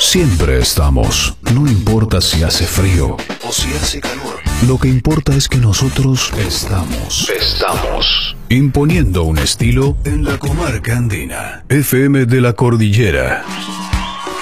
Siempre estamos, no importa si hace frío o si hace calor. Lo que importa es que nosotros estamos. Imponiendo un estilo en la comarca andina. FM de la Cordillera.